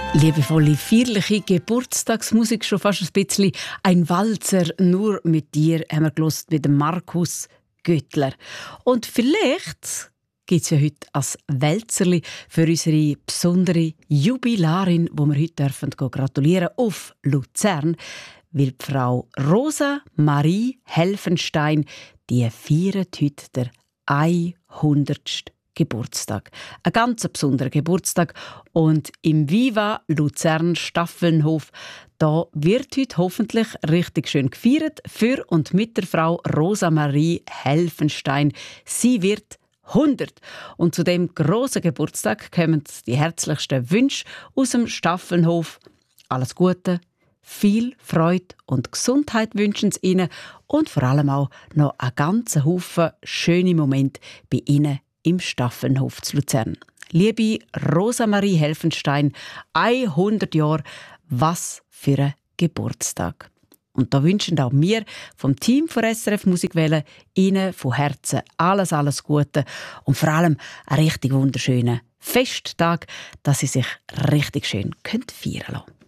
Liebevolle, feierliche Geburtstagsmusik, schon fast ein bisschen ein Walzer, nur mit dir, haben wir gehört mit dem Markus Göttler. Und vielleicht gibt es ja heute ein Wälzerli für unsere besondere Jubilarin, wo wir heute dürfen gratulieren auf Luzern, weil die Frau Rosa Marie Helfenstein, die feiert heute der 100. Geburtstag. Ein ganz besonderer Geburtstag. Und im Viva Luzern Staffelnhof, da wird heute hoffentlich richtig schön gefeiert für und mit der Frau Rosa Marie Helfenstein. Sie wird 100. Und zu dem grossen Geburtstag kommen die herzlichsten Wünsche aus dem Staffelnhof. Alles Gute, viel Freude und Gesundheit wünschen sie Ihnen und vor allem auch noch einen ganzen Haufen schöne Momente bei Ihnen im Staffelnhof zu Luzern. Liebe Rosa Marie Helfenstein, 100 Jahre, was für ein Geburtstag. Und da wünschen auch wir vom Team von SRF Musikwelle Ihnen von Herzen alles Gute und vor allem einen richtig wunderschönen Festtag, dass Sie sich richtig schön feiern lassen können.